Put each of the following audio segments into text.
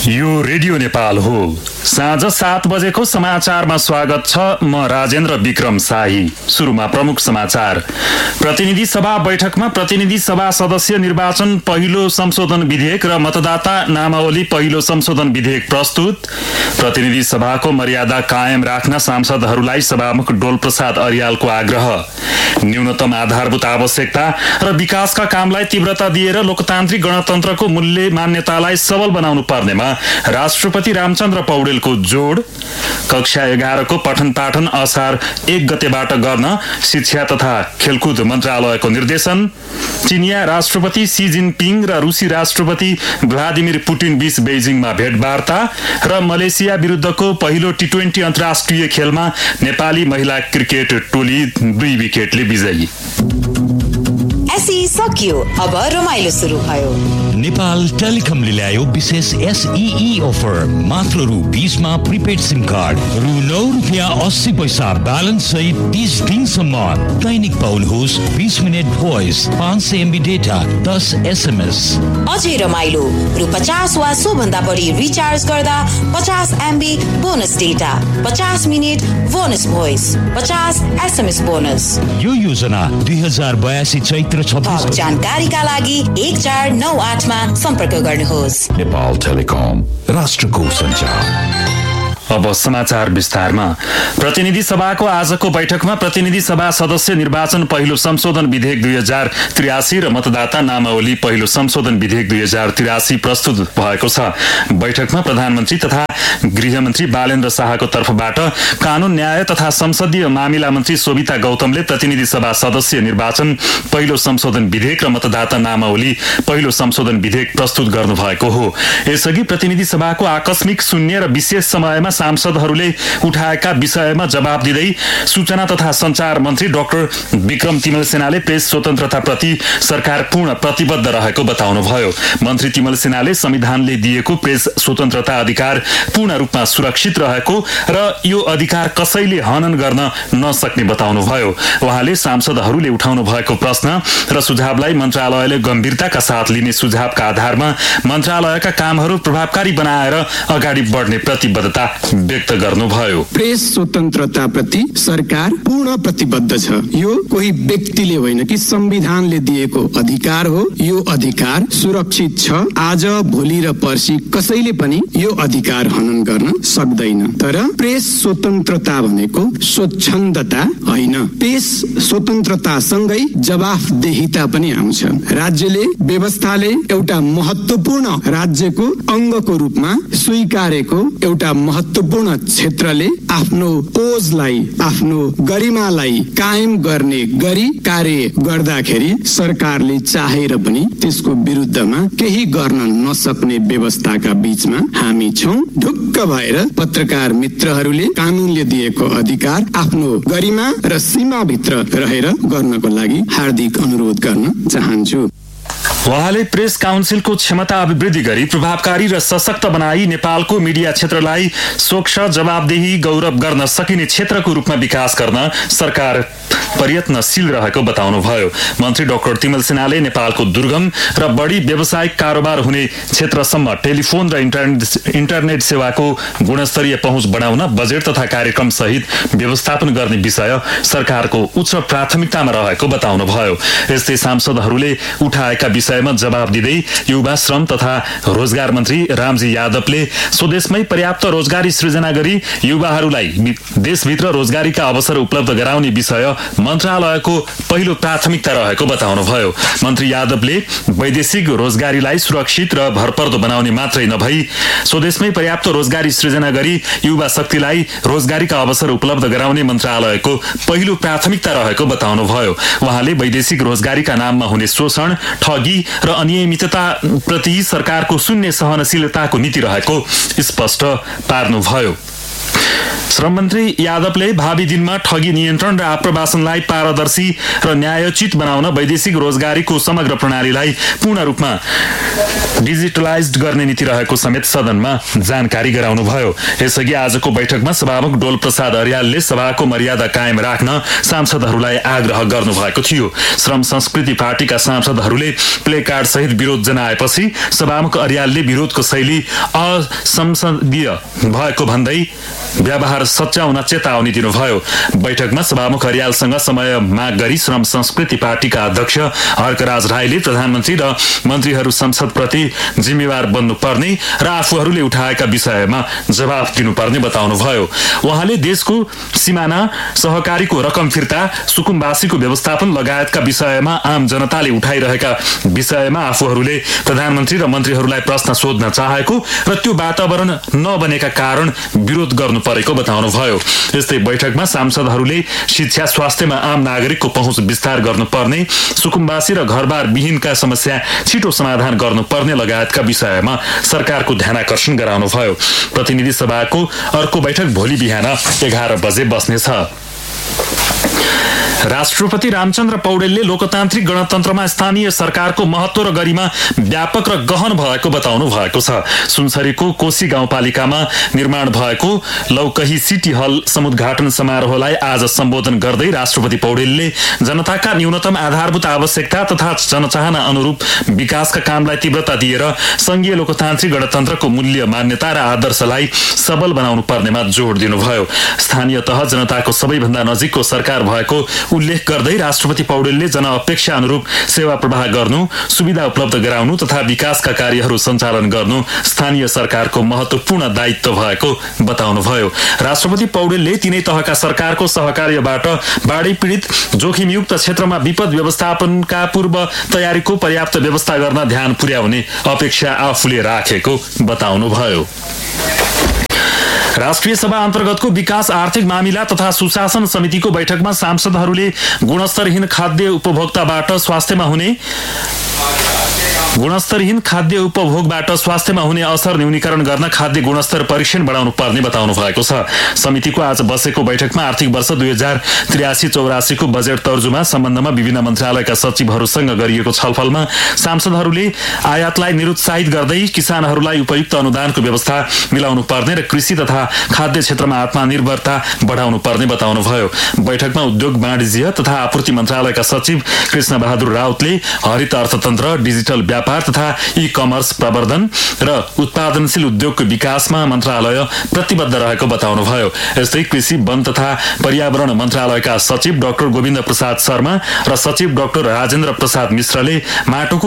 यो रेडियो नेपाल हो। साँझ 7 बजेको समाचारमा स्वागत छ। म राजेन्द्र विक्रम शाही। सुरुमा प्रमुख समाचार। प्रतिनिधि सभा बैठकमा प्रतिनिधि सभा सदस्य निर्वाचन पहिलो संशोधन विधेयक र मतदाता नामावली पहिलो संशोधन विधेयक प्रस्तुत। प्रतिनिधि सभाको मर्यादा कायम राख्न सांसदहरूलाई सभामुख डोलप्रसाद अर्यालको आग्रह। न्यूनतम आधारभूत आवश्यकता र विकासका कामलाई तीव्रता दिएर लोकतान्त्रिक गणतन्त्रको मूल्य मान्यतालाई सबल बनाउनु पर्नेमा राष्ट्रपति रामचन्द्र पौडेलको जोड। कक्षा 11 को पठन पाठन असार 1 गतेबाट गर्न शिक्षा तथा खेलकुद मन्त्रालयको निर्देशन। चिनिया राष्ट्रपति सी जिनपिङ र रुसी राष्ट्रपति भ्लादिमिर पुटिन बीच बेजिङमा भेटवार्ता र मलेसिया विरुद्धको पहिलो टी20 अन्तर्राष्ट्रिय खेलमा नेपाली महिला क्रिकेट टोली 2 विकेटले विजयी। एसई सकियो, अब रमाइलो सुरु भयो। नेपाल टेलिकमले ल्यायो विशेष एसईई अफर। मात्र रु 20 मा प्रिपेड सिम कार्ड, रु 9.80 ब्यालेन्स सहित 30 दिनसम्म दैनिक पाउनुहोस् 20 minute voice, 500 MB data, 10 SMS। अझै रमाइलो, रु 50 वा सोभन्दा बढी रिचार्ज गर्दा 50 MB bonus data, 50 minute bonus voice, 50 SMS bonus. यो योजना 2082 चैत्र 26। जानकारीका लागि 1498 मा सम्पर्क गर्नुहोस्। नेपाल टेलिकम, राष्ट्रको सञ्चार। अब समाचार विस्तारमा। प्रतिनिधि सभाको आजको बैठकमा प्रतिनिधि सभा सदस्य निर्वाचन पहिलो संशोधन विधेयक 2083 र मतदाता नामावली पहिलो संशोधन विधेयक 2083 प्रस्तुत भएको छ। बैठकमा प्रधानमन्त्री तथा गृहमन्त्री बालेन्द्र शाहको तर्फबाट कानून न्याय तथा संसदीय मामिला मन्त्री शोभिता गौतमले प्रतिनिधि सभा सदस्य निर्वाचन पहिलो संशोधन विधेयक र मतदाता नामावली पहिलो संशोधन विधेयक प्रस्तुत गर्नुभएको हो। यसअघि प्रतिनिधि सभाको आकस्मिक शून्य र विशेष समयमा सांसदहरूले उठाएका विषयमा जवाब दिँदै सूचना तथा संचार मन्त्री डाक्टर विक्रम तिमल सेनाले प्रेस स्वतन्त्रताप्रति सरकार पूर्ण प्रतिबद्ध रहेको बताउनुभयो। मन्त्री तिमल सेनाले संविधानले दिएको प्रेस स्वतन्त्रता अधिकार पूर्ण रूपमा सुरक्षित रहेको र यो अधिकार कसैले हनन गर्न नसक्ने बताउनुभयो। उहाँले सांसदहरूले उठाउनु भएको प्रश्न र सुझावलाई मन्त्रालयले गम्भीरताका साथ लिने सुझावका आधारमा मन्त्रालयका कामहरू प्रभावकारी बनाएर अगाडि बढ्ने प्रतिबद्धता व्यक्त गर्नुभयो। प्रेस स्वतन्त्रता प्रति सरकार पूर्ण प्रतिबद्ध छ। यो कोही व्यक्तिले होइन कि संविधानले दिएको अधिकार हो। यो अधिकार सुरक्षित छ। आज भोलि र पर्सि कसैले पनि यो अधिकार हनन गर्न सक्दैन। तर प्रेस स्वतन्त्रता भनेको स्वच्छन्दता होइन। प्रेस स्वतन्त्रता सँगै जवाफदेहिता पनि आउँछ। राज्यले व्यवस्थाले एउटा महत्त्वपूर्ण राज्यको अङ्गको रूपमा स्वीकारेको एउटा महत्त्वपूर्ण क्षेत्रले आफ्नो ओजलाई, आफ्नो गरिमालाई कायम गर्ने गरी कार्य गर्दाखेरि सरकारले चाहेर पनि त्यसको विरुद्धमा केही गर्न नसक्ने व्यवस्थाका बीचमा हामी छौं। ढुक्क भएर पत्रकार मित्रहरूले कानूनले दिएको अधिकार आफ्नो गरिमा र सीमाभित्र रहेर गर्नको लागि हार्दिक अनुरोध गर्न चाहन्छु। उहाँले प्रेस काउन्सिलको क्षमता अभिवृद्धि गरी प्रभावकारी र सशक्त बनाई नेपालको मिडिया क्षेत्रलाई स्वच्छ, जवाबदेही, गौरव गर्न सकिने क्षेत्रको रूपमा विकास गर्न सरकार प्रयत्नशील रहेको बताउनुभयो। मन्त्री डाक्टर तिमल सेनाले नेपालको दुर्गम र बढी व्यावसायिक कारोबार हुने क्षेत्रसम्म टेलिफोन र इन्टरनेट सेवाको गुणस्तरीय पहुँच बढाउन बजेट तथा कार्यक्रम सहित व्यवस्थापन गर्ने विषय सरकारको उच्च प्राथमिकतामा रहेको बताउनुभयो। यस्तै सांसदहरूले उठाएका विषयमा जवाब दिँदै युवा श्रम तथा रोजगार मन्त्री रामजी यादवले स्वदेशमै पर्याप्त रोजगारी सृजना गरी युवाहरूलाई देशभित्र रोजगारीका अवसर उपलब्ध गराउने विषय मन्त्रालयको पहिलो प्राथमिकता रहेको बताउनुभयो। मन्त्री यादवले वैदेशिक रोजगारीलाई सुरक्षित र भरपर्दो बनाउने मात्रै नभई स्वदेशमै पर्याप्त रोजगारी सृजना गरी युवा शक्तिलाई रोजगारीका अवसर उपलब्ध गराउने मन्त्रालयको पहिलो प्राथमिकता रहेको बताउनुभयो। उहाँले वैदेशिक रोजगारीका नाममा हुने शोषण, ठगी र अनियमितता प्रति सरकारको शून्य सहनशीलताको नीति रहेको स्पष्ट पार्नुभयो। श्रम मन्त्री यादवले भावी दिनमा ठगी नियन्त्रण र आप्रवासनलाई पारदर्शी र न्यायोचित बनाउन वैदेशिक रोजगारीको समग्र प्रणालीलाई पूर्ण रूपमा डिजिटलाइज्ड गर्ने नीति रहेको समेत सदनमा जानकारी गराउनुभयो। यसअघि आजको बैठकमा सभामुख डोल प्रसाद अर्यालले सभाको मर्यादा कायम राख्न सांसदहरूलाई आग्रह गर्नुभएको थियो। श्रम संस्कृति पार्टीका सांसदहरूले प्ले कार्ड सहित विरोध जनाएपछि सभामुख अर्यालले विरोधको शैली असंसदीय भएको भन्दै व्यवहार सच्याउन चेतावनी दिनुभयो। बैठकमा सभामुख अर्यालसँग समय माग गरी श्रम संस्कृति पार्टीका अध्यक्ष हर्कराज राईले प्रधानमन्त्री र मन्त्रीहरू संसदप्रति जिम्मेवार बन्नुपर्ने र आफूहरूले उठाएका विषयमा जवाफ दिनुपर्ने बताउनुभयो। उहाँले देशको सिमाना सहकारीको रकम फिर्ता, सुकुम्बासीको व्यवस्थापन लगायतका विषयमा आम जनताले उठाइरहेका विषयमा आफूहरूले प्रधानमन्त्री र मन्त्रीहरूलाई प्रश्न सोध्न चाहेको र त्यो वातावरण नबनेका कारण विरोध गर्नु परेको बताउनुभयो। यस्तै बैठकमा सांसदहरूले शिक्षा स्वास्थ्यमा आम नागरिकको पहुँच विस्तार गर्नुपर्ने, सुकुम्बासी र घरबार विहीनका समस्या छिटो समाधान गर्नुपर्ने लगायतका विषयमा सरकारको ध्यानाकर्षण गराउनुभयो। प्रतिनिधि सभाको अर्को बैठक भोलि बिहान 11 बजे बस्नेछ। राष्ट्रपति रामचन्द्र पौडेलले लोकतान्त्रिक गणतन्त्रमा स्थानीय सरकारको महत्व र गरिमा व्यापक र गहन भएको बताउनु भएको छ। सुनसरीको कोशी गाउँपालिकामा निर्माण भएको लौकही सिटी हल समुद्घाटन समारोहलाई आज सम्बोधन गर्दै राष्ट्रपति पौडेलले जनताका न्यूनतम आधारभूत आवश्यकता तथा जनचाहना अनुरूप विकासका कामलाई तीव्रता दिएर संघीय लोकतान्त्रिक गणतन्त्रको मूल्य, मान्यता र आदर्शलाई सबल बनाउनु पर्नेमा जोड दिनुभयो। स्थानीय तह जनताको सबैभन्दा नजिकको सरकार भएको उल्लेख गर्दै राष्ट्रपति पौडेलले जनअपेक्षा अनुरूप सेवा प्रवाह गर्नु, सुविधा उपलब्ध गराउनु तथा विकासका कार्यहरू सञ्चालन गर्नु स्थानीय सरकारको महत्वपूर्ण दायित्व भएको बताउनुभयो। राष्ट्रपति पौडेलले तिनै तहका सरकारको सहकार्यबाट बाढी पीडित जोखिमयुक्त क्षेत्रमा विपद व्यवस्थापनका पूर्व तयारीको पर्याप्त व्यवस्था गर्न ध्यान पुर्याउने अपेक्षा आफूले राखेको बताउनुभयो। राष्ट्रिय सभा अन्तर्गतको विकास, आर्थिक मामिला तथा सुशासन समितिको बैठकमा सांसदहरूले गुणस्तरहीन खाद्य उपभोगबाट स्वास्थ्यमा हुने असर न्यूनीकरण गर्न खाद्य गुणस्तर परीक्षण बढाउनु पर्ने बताउनु भएको छ। समितिको आज बसेको बैठकमा आर्थिक वर्ष 2083-84 को बजेट तर्जुमा सम्बन्धमा विभिन्न मन्त्रालयका सचिवहरूसँग गरिएको छलफलमा सांसदहरूले आयातलाई निरुत्साहित गर्दै किसानहरूलाई उपयुक्त अनुदानको व्यवस्था मिलाउनु पर्ने र कृषि तथा खाद्य क्षेत्रमा आत्मनिर्भरता बढाउनु पर्ने बताउनुभयो। बैठकमा उद्योग वाणिज्य तथा आपूर्ति मन्त्रालयका सचिव कृष्ण बहादुर राउतले हरित अर्थतन्त्र, डिजिटल व्यापार तथा ई-कमर्स प्रवर्धन र उत्पादनशील उद्योगको विकासमा मन्त्रालय प्रतिबद्ध रहेको बताउनुभयो। यस्तै कृषि, वन तथा पर्यावरण मन्त्रालयका सचिव डाक्टर गोविन्द प्रसाद शर्मा र सचिव डाक्टर राजेन्द्र प्रसाद मिश्रले माटोको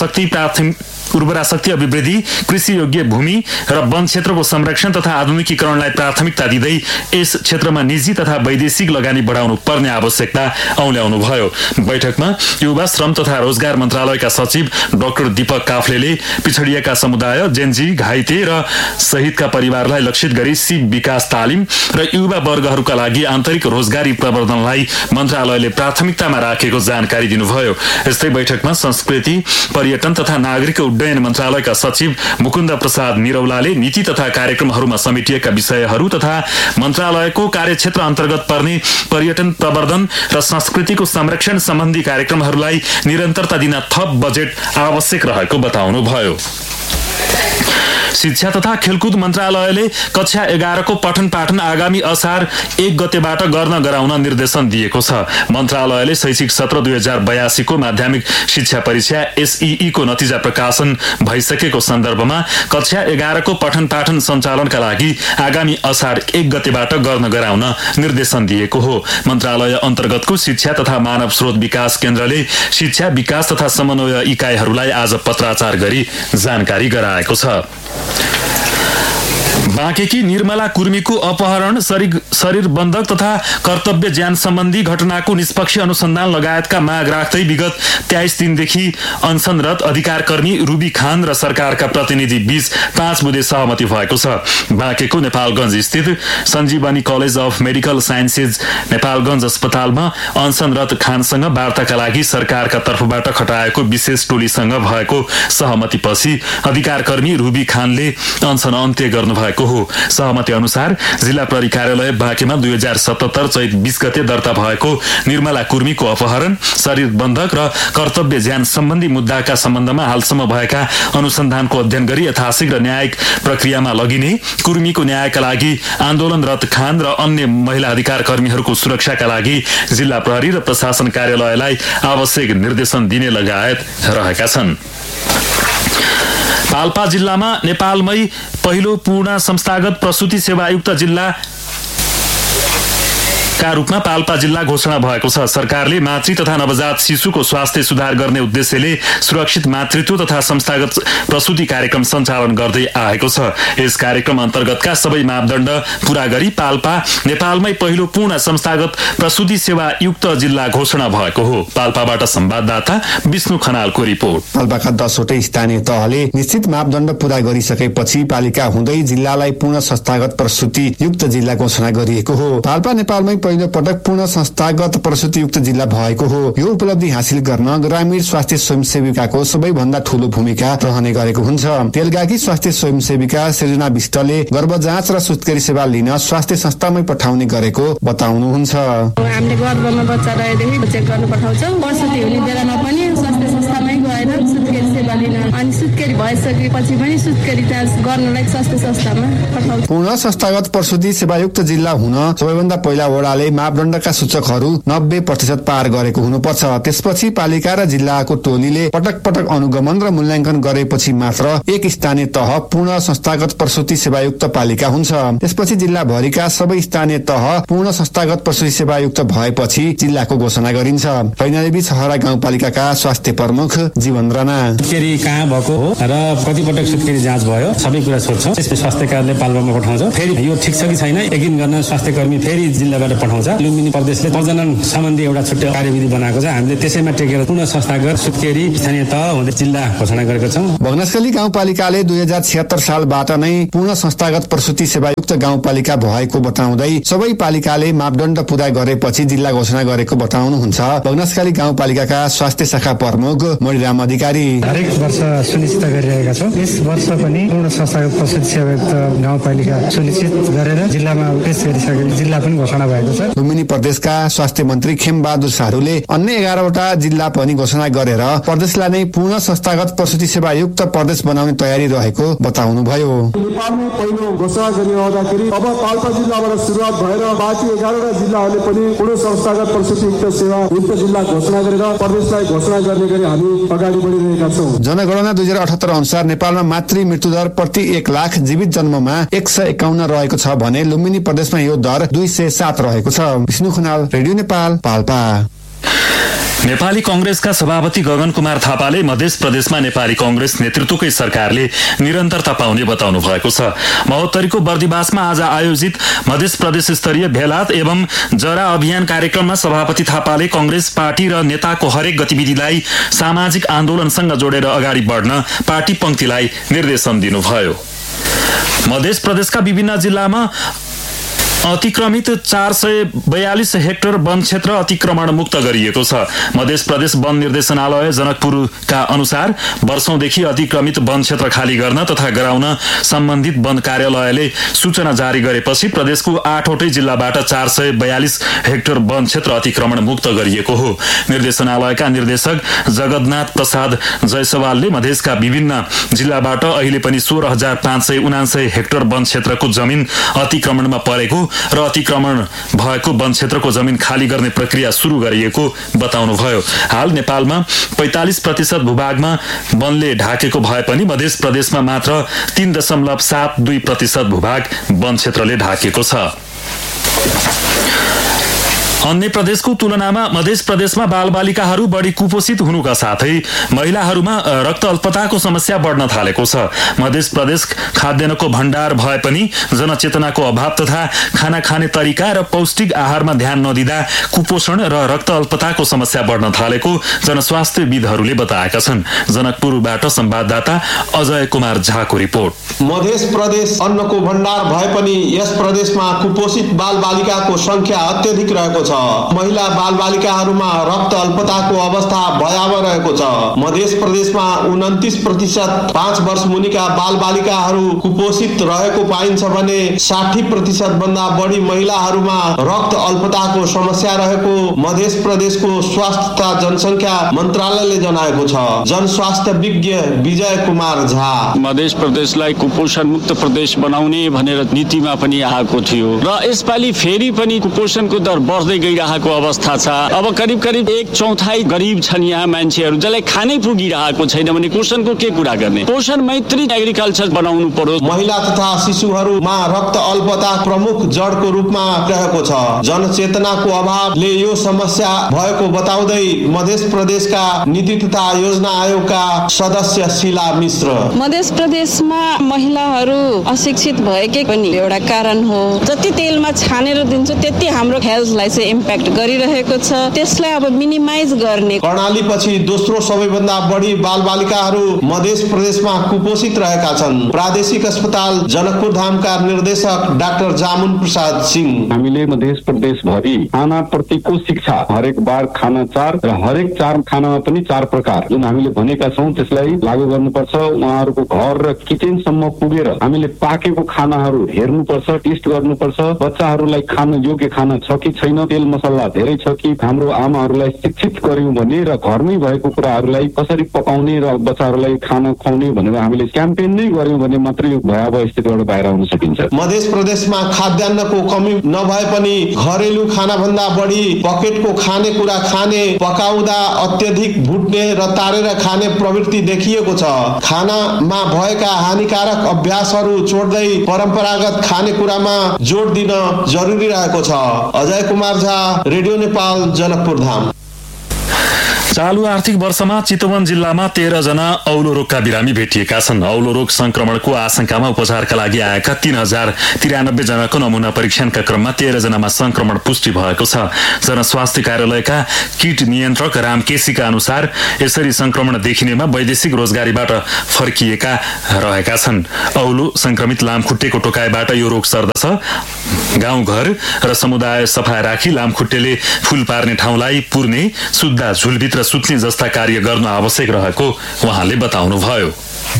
उर्वरा शक्ति अभिवृद्धि, कृषि योग्य भूमि र वन क्षेत्रको संरक्षण तथा आधुनिकीकरणलाई प्राथमिकता दिँदै यस क्षेत्रमा निजी तथा वैदेशिक लगानी बढाउनु पर्ने आवश्यकता औल्याउनुभयो। बैठकमा युवा, श्रम तथा रोजगार मन्त्रालयका सचिव डाक्टर दीपक काफ्लेले पिछडिएका समुदाय, जेनजी, घाइते र शहीदका परिवारलाई लक्षित गरी सिप विकास तालिम र युवा वर्गहरूका लागि आन्तरिक रोजगारी प्रवर्धनलाई मन्त्रालयले प्राथमिकतामा राखेको जानकारी दिनुभयो। यस्तै बैठकमा संस्कृति, पर्यटन तथा नागरिक उड्डयन मन्त्रालयका सचिव मुकुन्द प्रसाद निरौलाले नीति तथा कार्यक्रमहरूमा समेटिएका विषयहरू तथा मन्त्रालयको कार्यक्षेत्र अन्तर्गत पर्ने पर्यटन प्रवर्धन र संस्कृतिको संरक्षण सम्बन्धी कार्यक्रमहरूलाई निरन्तरता दिन थप बजेट आवश्यक रहेको बताउनुभयो। शिक्षा तथा खेलकुद मन्त्रालयले कक्षा 11 को पठन पाठन आगामी असार 1 गतेबाट गराउन निर्देशन दिएको छ। मन्त्रालयले शैक्षिक सत्र 2082 को माध्यमिक शिक्षा परीक्षा SEE को नतिजा प्रकाशन भइसकेको सन्दर्भमा कक्षा 11 को पठन पाठन सञ्चालनका लागि आगामी असार 1 गतेबाट गराउन निर्देशन दिएको हो। मन्त्रालय अन्तर्गतको शिक्षा तथा मानव स्रोत विकास केन्द्रले शिक्षा विकास तथा समन्वय इकाइहरूलाई आज पत्राचार गरी जानकारी गराएको छ। बाँकेकी निर्मला कुर्मीको अपहरण, शरीर बन्धक तथा कर्तव्य ज्यान सम्बन्धी घटनाको निष्पक्ष अनुसन्धान लगायतका माग राख्दै विगत 23 दिनदेखि अनसनरत अधिकारकर्मी रुबी खान र सरकारका प्रतिनिधि बीच 5 बुँदे सहमति भएको छ। बाँकेको नेपालगञ्ज स्थित सञ्जीवनी college of medical sciences Nepalgunj अस्पतालमा अनसनरत खानसँग वार्ताका लागि सरकारका तर्फबाट खटाएको विशेष टोलीसँग भएको सहमतिपछि अधिकारकर्मी रुबी खानले अनसन अन्त्य गर्नुभएको भएको हो। सहमति अनुसार जिल्ला प्रहरी कार्यालय बाँकेमा 2077 चैत 20 गते दर्ता भएको निर्मला कुर्मीको अपहरण, शरीर बन्धक र कर्तव्य ज्यान सम्बन्धी मुद्दाका सम्बन्धमा हालसम्म भएका अनुसन्धानको अध्ययन गरी यथाशीघ्र न्यायिक प्रक्रियामा लगिने, कुर्मीको न्यायका लागि आन्दोलनरत खान र अन्य महिला अधिकार कर्मीहरूको सुरक्षाका लागि जिल्ला प्रहरी र प्रशासन कार्यालयलाई आवश्यक निर्देशन दिने लगायत रहेका छन्। पाल्पा जिल्लामा नेपालमै पहिलो पूर्ण संस्थागत प्रसूति सेवायुक्त जिल्ला का रूपमा पाल्पा जिल्ला घोषणा भएको छ। सरकारले मातृ तथा नवजात शिशुको स्वास्थ्य सुधार गर्ने उद्देश्यले सुरक्षित मातृत्व तथा संस्थागत प्रसूति कार्यक्रम सञ्चालन गर्दै आएको छ। यस कार्यक्रम अन्तर्गतका सबै मापदण्ड पूरा गरी पाल्पा नेपालमै पहिलो पूर्ण संस्थागत प्रसूति सेवायुक्त जिल्ला घोषणा भएको हो। पाल्पाबाट संवाददाता विष्णु खनालको रिपोर्ट। पाल्पाका 10 वटै स्थानीय तहले निश्चित मापदण्ड पूरा गरिसकेपछि पालिका हुँदै जिल्लालाई पूर्ण संस्थागत प्रसूति युक्त जिल्ला घोषणा गरिएको हो। पाल्पा नेपालमै पहिलो पटक पूर्ण संस्थागत प्रसूतियुक्त जिल्ला भएको हो। यो उपलब्धि हासिल गर्न ग्रामीण स्वास्थ्य स्वयंसेविकाको सबैभन्दा ठूलो भूमिका रहने गरेको हुन्छ। तेलगाकी स्वास्थ्य स्वयंसेविका सृजना विष्टले गर्भ जाँच र सुत्केरी सेवा लिन स्वास्थ्य संस्थामै पठाउने गरेको बताउनुहुन्छ। हामीले गर्भमा बच्चा रहेदेखि चेक गर्न पठाउँछौँ। प्रसूति हुने बेलामा पनि स्वास्थ्य संस्थामै गएर सुत्केरी सेवा लिन, अनि सुत्केरी भइसकेपछि पनि सुत्केरी जाँच गर्नलाई स्वास्थ्य संस्थामा पठाउँछौँ। पूर्ण संस्थागत प्रसूति सेवायुक्त जिल्ला हुन सबैभन्दा पहिला वडाले मापदण्डका सूचकहरू 90% पार गरेको हुनुपर्छ। त्यसपछि पालिका र जिल्लाको टोलीले पटक पटक अनुगमन र मूल्याङ्कन गरेपछि मात्र एक स्थानीय तह पूर्ण संस्थागत प्रसूति सेवायुक्त पालिका हुन्छ। त्यसपछि जिल्लाभरिका सबै स्थानीय तह पूर्ण संस्थागत प्रसूति सेवायुक्त भएपछि जिल्लाको घोषणा गरिन्छ। कैलाली छहरा गाउँपालिकाका स्वास्थ्य प्रमुख जीवन राणा, सुत्केरी कहाँ भएको हो र कति पटक सुत्केरी जाँच भयो सबै कुरा सोध्छौँ। त्यसपछि स्वास्थ्य कार्यालय पाल्पामा पठाउँछौँ। फेरि यो ठिक छ कि छैन यकिन गर्न स्वास्थ्य कर्मी फेरि जिल्लाबाट पठाउँछ। लुम्बिनी प्रदेशले प्रजनन सम्बन्धी एउटा छुट्टै कार्यविधि बनाएको छ। हामीले त्यसैमा टेकेर पूर्ण संस्थागत सुत्केरी स्थानीय तह हुँदै जिल्ला घोषणा गरेका छौँ। बगनसखाली गाउँपालिकाले 2076 सालबाट नै पूर्ण संस्थागत प्रसूति सेवायुक्त गाउँपालिका भएको बताउँदै सबै पालिकाले मापदण्ड पूरा गरेपछि जिल्ला घोषणा गरेको बताउनुहुन्छ बगनसखाली गाउँपालिकाका स्वास्थ्य शाखा प्रमुख मणिराम अधिकारी। हरेक वर्ष सुनिश्चित गरिरहेका छौँ। यस वर्ष पनि पूर्ण संस्थागत प्रसूति सेवायुक्त गाउँपालिका सुनिश्चित गरेर जिल्लामा पेश गरिसकेको जिल्ला पनि घोषणा भएको छ। लुम्बिनी प्रदेशका स्वास्थ्य मन्त्री खेमबहादुर सारूले अन्य 11वटा जिल्ला पनि घोषणा गरेर प्रदेशलाई नै पूर्ण संस्थागत प्रसूति सेवायुक्त प्रदेश बनाउने तयारी रहेको बताउनुभयो। नेपालमै पहिलो घोषणा गरिरहँदाखेरि अब पाल्पा जिल्लाबाट सुरुवात भएर बाँकी 11वटा जिल्लाहरूले पनि पूर्ण संस्थागत प्रसूतियुक्त सेवायुक्त जिल्ला घोषणा गरेर प्रदेशलाई घोषणा गर्ने गरी हामी अगाडि बढिरहेका छौँ। जनगणना 2078 अनुसार नेपालमा मातृ मृत्युदर प्रति 1 लाख जीवित जन्ममा 151 रहेको छ भने लुम्बिनी प्रदेशमा यो दर 207 रहेको छ। विष्णु खनाल, रेडियो नेपाल, पाल्पा। नेपाली कंग्रेसका सभापति गगन कुमार थापाले मध्य प्रदेशमा नेपाली कंग्रेस नेतृत्वकै सरकारले निरन्तरता पाउने बताउनु भएको छ। महोत्तरीको बर्दिवासमा आज आयोजित मध्य प्रदेश स्तरीय भेलात एवं जरा अभियान कार्यक्रममा सभापति थापाले कंग्रेस पार्टी र नेताको हरेक गतिविधिलाई सामाजिक आन्दोलनसँग जोडेर अगाडि बढ्न पार्टी पंक्तिलाई निर्देशन दिनुभयो। मध्य प्रदेशका विभिन्न जिल्लामा अतिक्रमित 442 हेक्टर वन क्षेत्र अतिक्रमण मुक्त गरिएको छ। मध्य प्रदेश वन निर्देशनालय जनकपुरका अनुसार वर्षौंदेखि अतिक्रमित वन क्षेत्र खाली गर्न तथा गराउन सम्बन्धित वन कार्यालयले सूचना जारी गरेपछि प्रदेशको 8वटै जिल्लाबाट 442 हेक्टर वन क्षेत्र अतिक्रमण मुक्त गरिएको हो। निर्देशनालयका निर्देशक जगन्नाथ प्रसाद जयसवालले मधेसका विभिन्न जिल्लाबाट अहिले पनि 16,579 हेक्टर वन क्षेत्रको जमिन अतिक्रमणमा परेको र अतिक्रमण भएको वन क्षेत्रको जमिन खाली गर्ने प्रक्रिया सुरु गरिएको बताउनुभयो। हाल नेपालमा 45% भूभागमा वनले ढाकेको भए पनि मध्य प्रदेशमा मात्र 3.72% भूभाग वन क्षेत्रले ढाकेको छ। अन्य प्रदेशको तुलनामा मध्य प्रदेशमा बालबालिकाहरू बढी कुपोषित हुनुका साथै महिलाहरूमा रक्त अल्पताको समस्या बढ्न थालेको छ। मध्य प्रदेश खाद्यान्नको भण्डार भए पनि जनचेतनाको अभाव तथा खाना खाने तरिका र पौष्टिक आहारमा ध्यान नदिँदा कुपोषण र रक्त अल्पताको समस्या बढ्न थालेको जनस्वास्थ्यविदहरूले बताएका छन्। जनकपुरबाट संवाददाता अजय कुमार झाको रिपोर्ट। मध्य प्रदेश अन्नको भण्डार भए पनि यस प्रदेशमा कुपोषित बालबालिकाको संख्या अत्यधिक रहेको छ। छ। महिला बालबालिकाहरूमा रक्त अल्पताको अवस्था भयावह रहेको छ। मध्य प्रदेशमा 29% 5 वर्ष मुनिका बालबालिकाहरू कुपोषित रहेको पाइन्छ भने 60% भन्दा बढी महिलाहरूमा रक्त अल्पताको समस्या रहेको मध्य प्रदेशको स्वास्थ्य तथा जनसंख्या मन्त्रालयले जनाएको छ। जनस्वास्थ्य विज्ञ विजय कुमार झा मध्य प्रदेशलाई कुपोषण मुक्त प्रदेश बनाउने भनेर नीतिमा पनि आएको थियो र यसपालि फेरि पनि कुपोषणको दर बढ्दै गइरहेको अवस्था छ। अब करिब 1/4 गरिब छन् यहाँ मान्छेहरू जसलाई खानै पुगिरहेको छैन भने पोषणको के कुरा गर्ने? पोषण मैत्री एग्रिकल्चर बनाउनु पर्यो। महिला तथा शिशुहरूमा रक्त अल्पता प्रमुख जडको रूपमा रहेको छ। जनचेतनाको अभावले यो समस्या भएको बताउँदै मध्य प्रदेशका नीति तथा योजना आयोगका सदस्य शीला मिश्र मध्य प्रदेशमा महिलाहरू अशिक्षित भएकै पनि एउटा कारण हो। जति तेलमा छानेर दिन्छ त्यति हाम्रो हेल्थलाई चाहिँ इम्प्याक्ट गरिरहेको छ। त्यसलाई अब मिनिमाइज गर्ने। कर्णाली पछि दोस्रो सबैभन्दा बढी बालबालिकाहरू मध्य प्रदेशमा कुपोषित रहेका छन्। प्रादेशिक अस्पताल जनकपुर धामका निर्देशक डाक्टर जामुन प्रसाद सिंह हामीले मध्य प्रदेश भरि खाना प्रतिको शिक्षा हरेक बार खाना 4 र हरेक 4 खानामा पनि 4 प्रकार जुन हामीले भनेका छौं त्यसलाई लागू गर्नुपर्छ। उहाँहरूको घर र किचनसम्म पुगेर हामीले पाकेको खानाहरू हेर्नुपर्छ, टेस्ट गर्नुपर्छ। बच्चाहरूलाई खान योग्य खाना छ कि छैन, तेल मसला धेरै छ कि, हाम्रो आमाहरूलाई शिक्षित गर्यौं भने र घरमै भएको कुराहरूलाई कसरी पकाउने र बच्चाहरूलाई खाना खुवाउने भनेर हामीले क्याम्पेन नै गर्यौं भने मात्रै यो भयावह स्थितिबाट बाहिर आउन सकिन्छ। मध्य प्रदेशमा खाद्यान्नको कमी नभए पनि घरेलु खाना भन्दा बढी पकेटको खानेकुरा खाने, पकाउँदा अत्यधिक भुट्ने र तारेर खाने प्रवृत्ति देखिएको छ। खानामा भएका हानिकारक अभ्यासहरू छोड्दै परम्परागत खानेकुरामा जोड दिन जरुरी रहेको छ। अजय कुमार झा, रेडियो नेपाल, जनकपुर धाम। चालू आर्थिक वर्षमा चितवन जिल्लामा 13 जना औलो रोगका बिरामी भेटिएका छन्। औलो रोग संक्रमणको आशंकामा उपचारका लागि आएका 3093 जनाको नमूना परीक्षणका क्रममा 13 जनामा संक्रमण पुष्टि भएको छ। जनस्वास्थ्य कार्यालयका किट नियन्त्रक राम केसीका अनुसार यसरी संक्रमण देखिनेमा वैदेशिक रोजगारीबाट फर्किएका रहेका छन्। औलो संक्रमित लामखुट्टेको टोकाइबाट यो रोग सर्दछ। गाउँघर र समुदाय सफा राखी लामखुट्टेले फूल पार्ने ठाउँलाई पुर्ने, सुत्दा झुलभित्र सुत्ने जस्ता कार्य गर्न आवश्यक रहेको उहाँले बताउनुभयो।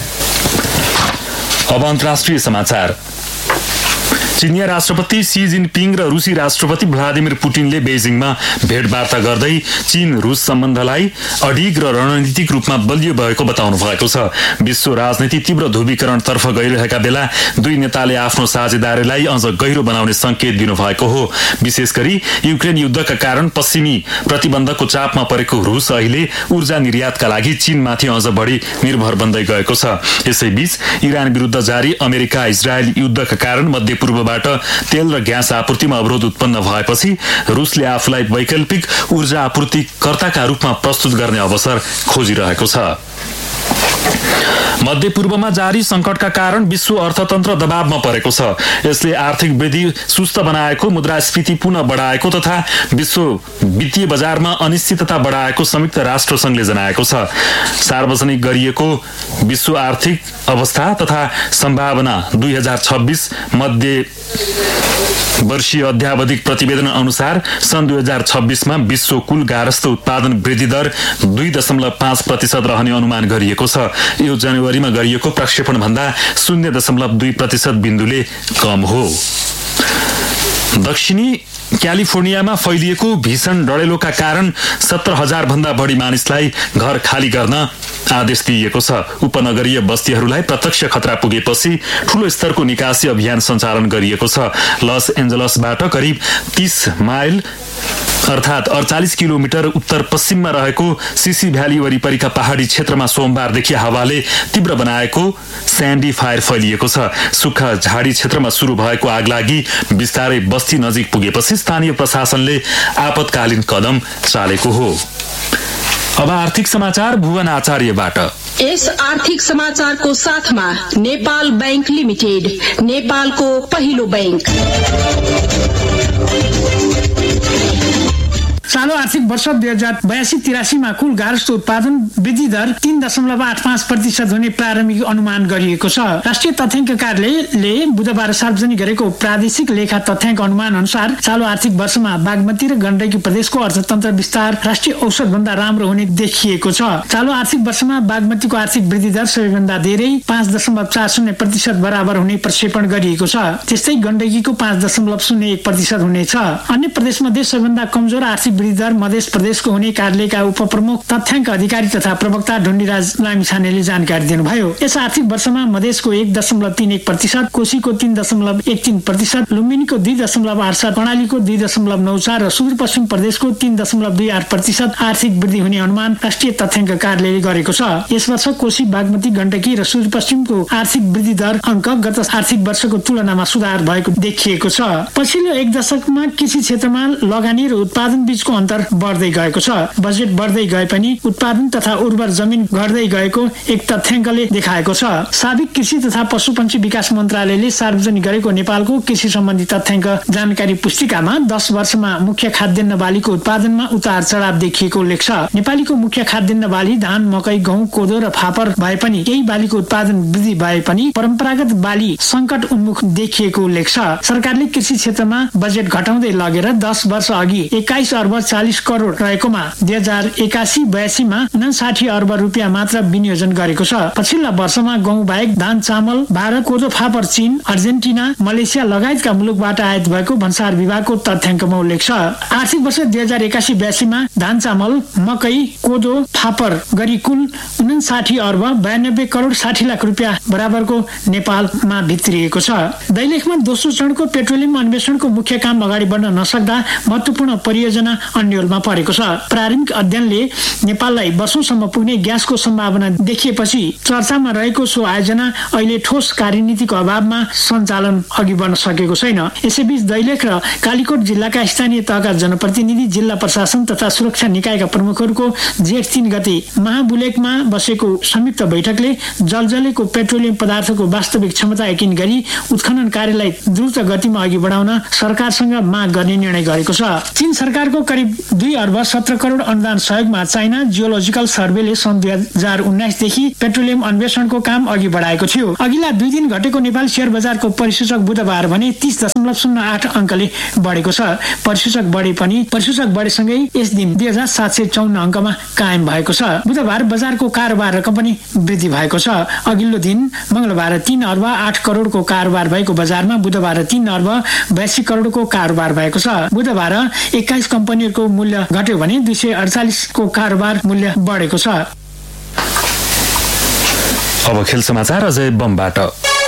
अब अन्तर्राष्ट्रिय समाचार। चीनिया राष्ट्रपति सी जिनपिङ र रुसी राष्ट्रपति भ्लादिमिर पुटिनले बेजिङमा भेटवार्ता गर्दै चीन रुस सम्बन्धलाई अडिग र रणनीतिक रूपमा बलियो भएको बताउनु भएको छ। विश्व राजनीति तीव्र ध्रुवीकरणतर्फ गइरहेका बेला दुई नेताले आफ्नो साझेदारीलाई अझ गहिरो बनाउने संकेत दिनुभएको हो। विशेष गरी युक्रेन युद्धका कारण पश्चिमी प्रतिबन्धको चापमा परेको रुस अहिले ऊर्जा निर्यातका लागि चीनमाथि अझ बढी निर्भर बन्दै गएको छ। यसैबीच इरान विरुद्ध जारी अमेरिका इजरायल युद्धका कारण मध्यपूर्व तेल र ग्यास आपूर्तिमा अवरोध उत्पन्न भएपछि रुसले आफूलाई वैकल्पिक ऊर्जा आपूर्तिकर्ताका रूपमा प्रस्तुत गर्ने अवसर खोजिरहेको छ। मध्यपूर्वमा जारी संकटका कारण विश्व अर्थतन्त्र दबावमा परेको छ। यसले आर्थिक वृद्धि सुस्त बनाएको, मुद्रास्फीति पुनः बढाएको तथा विश्व वित्तीय बजारमा अनिश्चितता बढाएको संयुक्त राष्ट्र संघले जनाएको छ। सार्वजनिक गरिएको विश्व आर्थिक अवस्था तथा सम्भावना 2026 मध्य वर्षीय अध्यावधिक प्रतिवेदन अनुसार सन् 2026मा विश्व कुल गारस्थ उत्पादन वृद्धि दर 2.5% रहने अनुमान गरिएको छ। यो जनवरीमा गरिएको प्रक्षेपण भन्दा 0.2% बिन्दुले कम हो। दक्षिणी क्यालिफोर्नियामा फैलिएको भीषण डढेलोका कारण 17,000 भन्दा बढी मानिसलाई घर खाली गर्न आदेश दिइएको छ। उपनगरीय बस्तीहरूलाई प्रत्यक्ष खतरा पुगेपछि ठूलो स्तरको निकासी अभियान सञ्चालन गरिएको छ। लस एन्जलसबाट करिब 30 माइल अर्थात 48 किलोमिटर उत्तर पश्चिममा रहेको सिसी भ्याली वरिपरिका पहाडी क्षेत्रमा सोमबारदेखि हावाले तीव्र बनाएको स्यान्डी फायर फैलिएको छ। सुक्खा झाडी क्षेत्रमा शुरू भएको आगलागी बिस्तारै बस्ती नजिक पुगेपछि स्थानीय प्रशासनले आपतकालीन कदम चालेको हो। अब आर्थिक समाचार भुवन आचार्यबाट। यस आर्थिक समाचारको साथमा नेपाल बैंक लिमिटेड, नेपालको पहिलो बैंक। चालु आर्थिक वर्ष 2082-83 मा कुल गार्हस्थ्य उत्पादन वृद्धि दर 3.85% हुने प्रारम्भिक अनुमान गरिएको छ। राष्ट्रिय तथ्याङ्क कार्यालयले बुधबार सार्वजनिक गरेको प्रादेशिक लेखा तथ्याङ्क अनुमान अनुसार चालु आर्थिक वर्षमा बागमती र गण्डकी प्रदेशको अर्थतन्त्र विस्तार राष्ट्रिय औसत भन्दा राम्रो हुने देखिएको छ। चालु आर्थिक वर्षमा बागमतीको आर्थिक वृद्धि दर सबैभन्दा धेरै 5.40% बराबर हुने प्रक्षेपण गरिएको छ। त्यस्तै गण्डकीको 5.01% हुनेछ। अन्य प्रदेश मध्ये सबैभन्दा कमजोर आर्थिक वृद्धि दर मध्य प्रदेशको हुने कार्यालयका उपप्रमुख तथ्याङ्क अधिकारी तथा प्रवक्ता ढुण्डीराज लामिछानेले जानकारी दिनुभयो। यस आर्थिक वर्षमा मधेसको 1.31%, कोशीको 3.13%, लुम्बिनीको 2.87%, कर्णालीको 2.94% र सुदूरपश्चिम प्रदेशको 3.28% आर्थिक वृद्धि हुने अनुमान राष्ट्रिय तथ्याङ्क कार्यालयले गरेको छ। यस वर्ष कोशी, बागमती, गण्डकी र सुदूरपश्चिमको आर्थिक वृद्धि दर अङ्क गत आर्थिक वर्षको तुलनामा सुधार भएको देखिएको छ। पछिल्लो एक दशकमा कृषि क्षेत्रमा लगानी र उत्पादन बीचको अन्तर बढ्दै गएको छ। बजेट बढ्दै गए पनि उत्पादन तथा उर्वर जमिन घट्दै गएको एक तथ्याङ्कले देखाएको छ। साबिक कृषि तथा पशुपन्छी विकास मन्त्रालयले सार्वजनिक गरेको नेपालको कृषि सम्बन्धी तथ्याङ्क जानकारी पुस्तिकामा 10 वर्षमा मुख्य खाद्यान्न बालीको उत्पादनमा उतार चढाव देखिएको उल्लेख छ। नेपालीको मुख्य खाद्यान्न बाली धान, मकै, गहुँ, कोदो र फापर भए पनि केही बालीको उत्पादन वृद्धि भए पनि परम्परागत बाली संकट उन्मुख देखिएको उल्लेख छ। सरकारले कृषि क्षेत्रमा बजेट घटाउँदै लगेर 10 वर्ष अघि 21 अर्ब 40 करोड रहेकोमा 2081-82 मा 59 अर्ब रुपियाँ मात्र विनियोजन गरेको छ। पछिल्ला वर्षमा गहुँ बाहेक धान, चामल भारत, कोदो, फापर चीन, अर्जेन्टिना, मलेसिया लगायतका मुलुकबाट आयात भएको भन्सार विभागको तथ्याङ्कमा उल्लेख छ। आर्थिक वर्ष 2081-82 मा धान, चामल, मकै, कोदो, फापर गरी कुल 59 अर्ब 92 करोड 60 लाख रुपियाँ बराबरको नेपालमा भित्रिएको छ। दैलेखमा दोस्रो चरणको पेट्रोलियम अन्वेषणको मुख्य काम अगाडि बढ्न नसक्दा महत्वपूर्ण परियोजना अन्यलमा परेको छ। प्रारम्भिक अध्ययनले नेपाललाई वर्षौंसम्म पुग्ने ग्यासको सम्भावना देखिएपछि चर्चामा रहेको सो आयोजना अहिले ठोस कार्यनीतिको अभावमा सञ्चालन अघि बढ्न सकेको छैन। यसैबीच दैलेख र कालीकोट जिल्लाका स्थानीय तहका जनप्रतिनिधि, जिल्ला प्रशासन तथा सुरक्षा निकायका प्रमुखहरूको जेठ 3 गते महाबुलेकमा बसेको संयुक्त बैठकले जलजलेको पेट्रोलियम पदार्थको वास्तविक क्षमता यकिन गरी उत्खनन कार्यलाई द्रुत गतिमा अघि बढाउन सरकारसँग माग गर्ने निर्णय गरेको छ। चीन सरकारको करिब 2 अर्ब 17 करोड अनुदान सहयोगमा चाइना जियोलोजिकल सर्वेले सन् 2019 देखि पेट्रोलियम अन्वेषणको काम अघि बढाएको थियो। अघिल्ला 2 दिन घटेको नेपाल शेयर बजारको परिसूचक बुधबार भने 30.08 अङ्कले बढेको छ। परिसूचक बढेसँगै यस दिन 2754 अङ्कमा कायम भएको छ। बुधबार बजारको कारोबार रकम पनि वृद्धि भएको छ। अघिल्लो दिन मंगलबार 3 अर्ब 8 करोडको कारोबार भएको बजारमा बुधबार 3 अर्ब 82 करोडको कारोबार भएको छ। बुधबार 21 कम्पनीहरूको मूल्य घट्यो भने 248 को कारोबार मूल्य बढेको छ। अब खेल समाचार अजय बमबाट।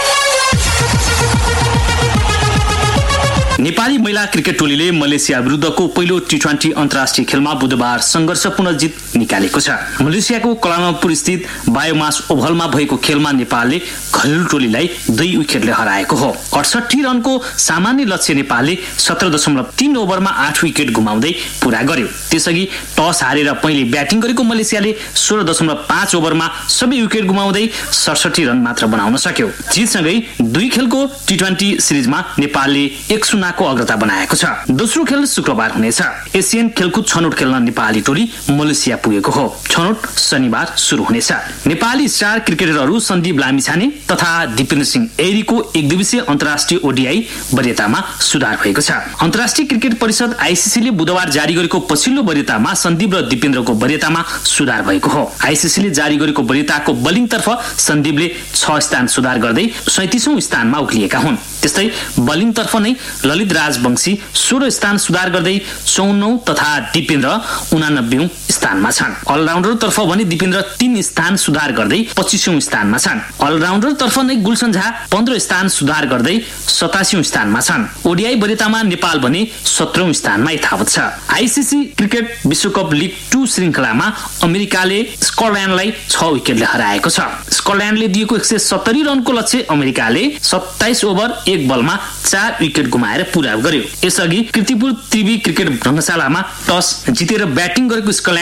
नेपाली महिला क्रिकेट टोलीले मलेसिया विरुद्धको पहिलो टी20 अन्तर्राष्ट्रिय खेलमा बुधबार संघर्षपूर्ण जित निकालेको छ। मलेसियाको कलालमपुर स्थित बायोमास ओभलमा भएको खेलमा नेपालले घरेलु टोलीलाई 2 विकेटले हराएको हो। 68 रनको सामान्य लक्ष्य नेपालले 17.3 ओभरमा 8 विकेट गुमाउँदै पूरा गर्यो। त्यसअघि टस हारेर पहिले ब्याटिङ गरेको मलेसियाले 16.5 ओभरमा सबै विकेट गुमाउँदै 67 रन मात्र बनाउन सक्यो। जितसँगै 2 खेलको टी20 सिरिजमा नेपालले 1-0 को अग्रता बनाएको छ। दोस्रो खेल शुक्रबार हुनेछ। एसियन खेलकुद छनौट खेल्न नेपाली टोली मलेसिया पुगेको हो। छनौट शनिबार सुरु हुनेछ। नेपाली स्टार क्रिकेटरहरू सन्दीप लामिछाने तथा दिपेन्द्र सिंह एरीको एक दिवसीय अन्तर्राष्ट्रिय ओडीआई वरियतामा सुधार भएको छ। अन्तर्राष्ट्रिय क्रिकेट परिषद आईसीसीले बुधबार जारी गरेको पछिल्लो वरियतामा सन्दीप र दिपेन्द्रको वरियतामा सुधार भएको हो। आईसीसीले जारी गरेको वरियताको बलिङतर्फ सन्दीपले 6 स्थान सुधार गर्दै 37औं स्थानमा उक्लिएका हुन्। त्यस्तै बलिङतर्फ नै ललित राजवंशी 16 स्थान सुधार गर्दै 54औं तथा दिपेन्द्र 89औं स्थानमा छन्। अलराउन्डर तर्फ भने दिपेन्द्र 3 स्थान सुधार गर्दै 25औं स्थानमा छन्। अलराउन्डर तर्फ नै गुलसन झा 15 स्थान सुधार गर्दै 87औं स्थानमा छन्। ओडीआई वरियतामा नेपाल भने 17औं स्थानमा यथावत छ। आईसीसी क्रिकेट विश्वकप लीग 2 श्रृंखलामा अमेरिकाले स्कटल्यान्डलाई 6 विकेटले हराएको छ। स्कटल्यान्डले दिएको 170 रनको लक्ष्य अमेरिकाले 27 ओभर 1 बलमा 4 विकेट गुमाएर पूरा गर्यो। यसअघि कीर्तिपुर त्रिवी क्रिकेट रंगशालामा टस जितेर ब्याटिङ गरेको स्कटल्यान्ड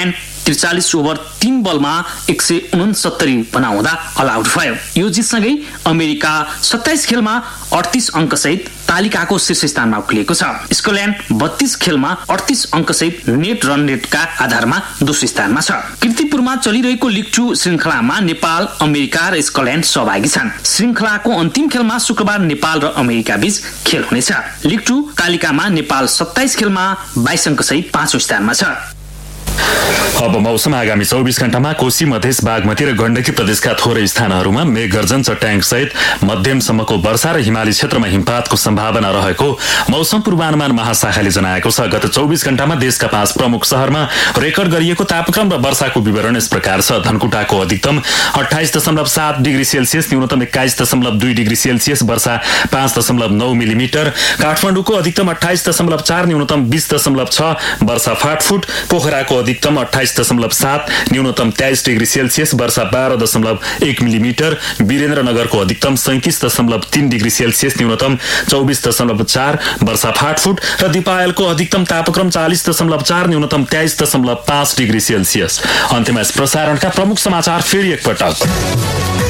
स्कटल्यान्ड 43 ओभर 3 बलमा 169 बनाउँदा अल आउट भयो। यो जितसँगै अमेरिका 27 खेलमा 38 अङ्कसहित तालिकाको शीर्ष स्थानमा उक्लिएको छ। स्कटल्यान्ड 32 खेलमा 38 अङ्कसहित नेट रन रेटका आधारमा दोस्रो स्थानमा छ। कीर्तिपुरमा चलिरहेको लिग 2 श्रृङ्खलामा नेपाल, अमेरिका र स्कटल्यान्ड सहभागी छन्। श्रृङ्खलाको अन्तिम खेलमा शुक्रबार नेपाल र अमेरिका बीच खेल हुनेछ। लिग 2 तालिकामा नेपाल 27 खेलमा 22 अङ्कसहित 5औं स्थानमा छ। अब मौसम। आगामी 24 घण्टामा कोशी, मधेस, बागमती र गण्डकी प्रदेशका थोरै स्थानहरूमा मेघगर्जन, चट्याङ सहित मध्यमसम्मको वर्षा र हिमाली क्षेत्रमा हिमपातको सम्भावना रहेको मौसम पूर्वानुमान महाशाखाले जनाएको छ। गत 24 घण्टामा देशका 5 प्रमुख शहरमा रेकर्ड गरिएको तापक्रम र वर्षाको विवरण यस प्रकार छ। धनकुटाको अधिकतम 28.7 डिग्री सेल्सियस, न्यूनतम 21.2 डिग्री सेल्सियस, वर्षा 5.9 मिलिमिटर। काठमाडौँको अधिकतम 28.4, न्यूनतम 20.6, वर्षा फाटफुट। पोखराको अधिकतम 28.7, न्यूनतम 23 डिग्री सेल्सियस, वर्षा 12.1 मिलिमिटर। वीरेन्द्रनगरको अधिकतम 37.3 डिग्री सेल्सियस, न्यूनतम 24.4, वर्षा फाटफुट। र दिपायलको अधिकतम तापक्रम 40.4, न्यूनतम 23.5 डिग्री सेल्सियस। अन्त्यमा यस प्रसारणका प्रमुख समाचार फेरि एकपटक।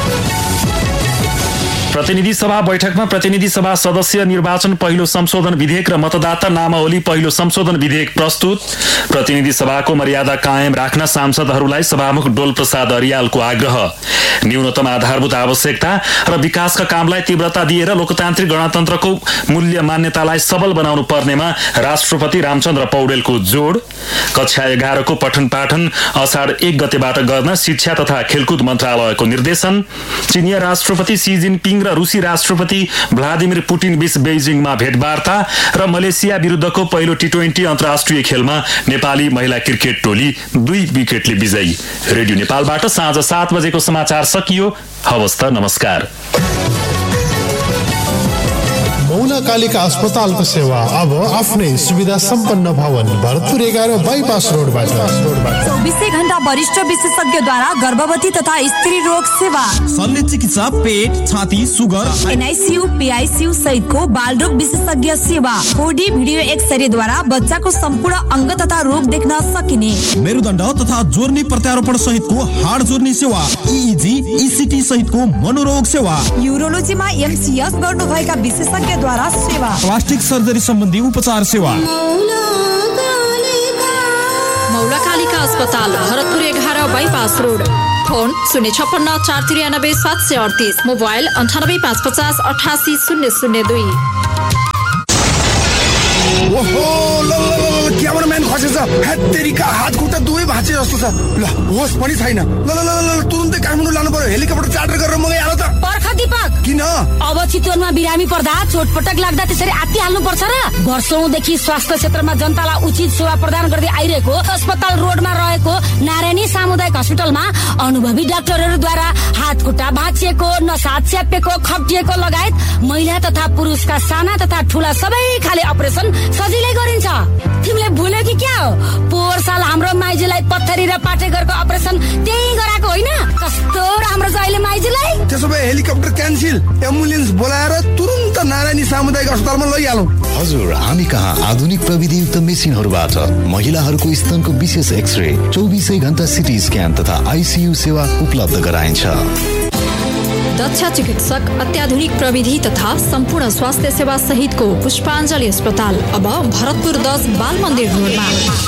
प्रतिनिधि सभा बैठकमा प्रतिनिधि सभा सदस्य निर्वाचन पहिलो संशोधन विधेयक र मतदाता नामावली पहिलो संशोधन विधेयक प्रस्तुत। प्रतिनिधि सभाको मर्यादा कायम राख्न सांसदहरूलाई सभामुख डोल प्रसाद अरियालको आग्रह। न्यूनतम आधारभूत आवश्यकता र विकासका कामलाई तीव्रता दिएर लोकतान्त्रिक गणतन्त्रको मूल्य मान्यतालाई सबल बनाउनु पर्नेमा राष्ट्रपति रामचन्द्र पौडेलको जोड। कक्षा 11 को पठन पाठन असाढ 1 गतेबाट गर्न शिक्षा तथा खेलकुद मन्त्रालयको निर्देशन। चिनिया राष्ट्रपति सी जिनपिङ र रुसी राष्ट्रपति भ्लादिमिर पुटिन बीच बेजिङमा भेटवार्ता। र मलेसिया विरुद्धको पहिलो T20 अन्तर्राष्ट्रिय खेलमा नेपाली महिला क्रिकेट टोली 2 विकेटले विजयी। रेडियो नेपालबाट साँझ 7 बजेको समाचार सकियो। हवस् त, नमस्कार। मौला कालिका अस्पतालको सेवा अब आफ्नै सुविधा सम्पन्न भवन भरतपुर 11 बाइपास रोडबाट 24 घण्टा वरिष्ठ विशेषज्ञद्वारा गर्भवती तथा स्त्री रोग सेवा, शल्य चिकित्सा, पेट, छाती, सुगर, NICU, PICU सहितको बालरोग विशेषज्ञ सेवा, 4D भिडियो एक्सरे द्वारा बच्चाको सम्पूर्ण अङ्ग तथा रोग देख्न सकिने, मेरुदण्ड तथा जोर्नी प्रत्यारोपण सहितको हाड जोर्नी सेवा, EEG, ECT सहितको मनोरोग सेवा, युरोलोजीमा MCS गर्नुभएका विशेषज्ञ द्वारा सेवा, प्लास्टिक सर्जरी सम्बन्धी उपचार सेवा। मौला कालिका अस्पताल Bharatpur 11 bypass road. Phone 056 493 738, mobile 98 550 88 002। ओहो क्यामेराम्यान खसेछ। हेत्तेरीका हात खुट्टा दुवै भाँचे जस्तो छ। ल होस पनि छैन। ल तुरुन्तै काठमाडौँ लानु पर्यो। हेलिकप्टर चार्टर गरेर मगाइहाल त। पर्ख दीपक, किन अब चितवनमा बिरामी पर्दा चोटपटक लाग्दा त्यसरी आत्तिहाल्नु पर्छ र? वर्षौंदेखि स्वास्थ्य क्षेत्रमा जनतालाई उचित सेवा प्रदान गर्दै आइरहेको अस्पताल रोडमा रहेको नारायणी सामुदायिक हस्पिटलमा अनुभवी डाक्टरहरूद्वारा हात खुट्टा भाँचिएको, नसा च्यापेको, खप्टिएको लगायत महिला तथा पुरुषका साना तथा ठूला सबै खाले अपरेसन सजिलै गरिन्छ। तिमीले भुल्यौ कि क्या हो? पोहोर साल हाम्रो माइजूलाई पत्थरी र पाटेघरको अपरेसन त्यही गराएको होइन? कस्तो राम्रो छ अहिले माइजूलाई। त्यसो भए हेलिकप्टर क्यान्सिल, एम्बुलेन्स बोलाएर तुरुन्त नारायणी सामुदायिक अस्पतालमा लैहालौँ। हजुर, हामी कहाँ आधुनिक प्रविधियुक्त मेसिनहरूबाट महिलाहरूको स्तनको विशेष एक्सरे, 24 घण्टा सिटी स्क्यान तथा ICU सेवा उपलब्ध गराइन्छ। दक्ष चिकित्सक, अत्याधुनिक प्रविधि तथा सम्पूर्ण स्वास्थ्य सेवा सहितको पुष्पाञ्जली अस्पताल अब भरतपुर 10 बाल मन्दिर रोडमा।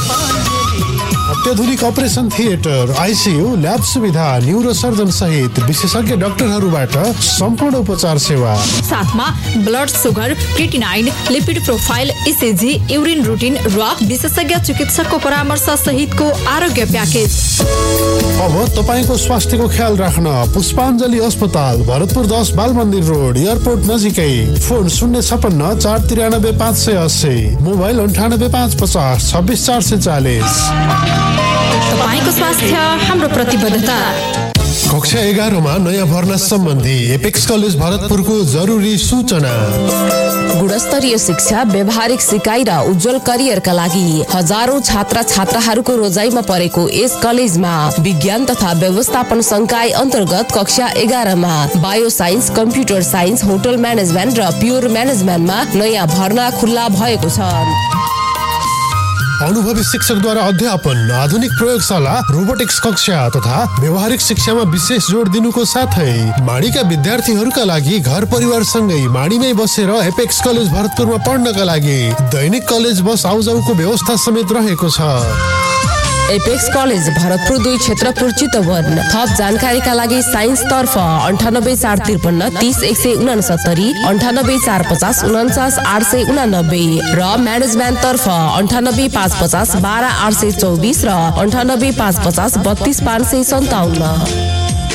अत्याधुनिक अपरेसन थिएटर, ICU, ल्याब सुविधा, न्युरोसर्जन सहित विशेषज्ञ डाक्टरहरूबाट सम्पूर्ण उपचार सेवा, साथमा blood sugar, creatinine, lipid profile, ECG, urine routine र विशेषज्ञ चिकित्सकको परामर्श सहितको आरोग्य प्याकेज। अब तपाईको स्वास्थ्यको ख्याल राख्न पुष्पाञ्जली अस्पताल भरतपुर 10 बाल मन्दिर रोड, एयरपोर्ट नजिकै। Phone 056 493 580, mobile 98 550 26 440। तपाईको स्वास्थ्य हाम्रो प्रतिबद्धता। कक्षा 11 मा नयाँ भर्ना सम्बन्धी एपेक्स कलेज भरतपुरको जरुरी सूचना। गुणस्तरीय शिक्षा, व्यावहारिक सिकाइ र उज्जवल करियरका लागि हजारौं छात्र छात्राहरूको रोजाइमा परेको यस कलेजमा विज्ञान तथा व्यवस्थापन संकाय अन्तर्गत कक्षा 11 मा bio science, computer science, hotel management र प्योर म्यानेजमेन्टमा नयाँ भर्ना खुल्ला भएको छ। अनुभवी शिक्षकद्वारा अध्यापन, आधुनिक प्रयोगशाला, रोबोटिक्स कक्षा तथा व्यवहारिक शिक्षामा विशेष जोड दिनुको साथै माडीका विद्यार्थीहरूका लागि घर परिवार सँगै माडीमै बसेर एपेक्स कलेज भरतपुरमा पढ्नका लागि दैनिक कलेज बस आउजाउको व्यवस्था समेत रहेको छ। Apex college Bharatpur 2 क्षेत्रपुर Chitwan. थप जानकारीका लागि साइन्स तर्फ 98 453 30 169, 98 450 49 889 र म्यानेजमेन्ट तर्फ 98 550 12 824 र 98 550 32 557।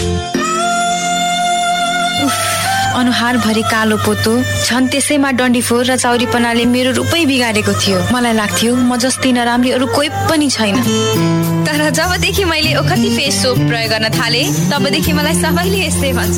अनुहार भरि कालो पोतो छन्, त्यसैमा डन्डीफोर र चौरीपनाले मेरो रूपै बिगारेको थियो। मलाई लाग्थ्यो म जस्तै नराम्री अरू कोही पनि छैन। तर जबदेखि मैले ओखती फेस सोप प्रयोग गर्न थाले तबदेखि मलाई सबैले यस्तै भन्छ।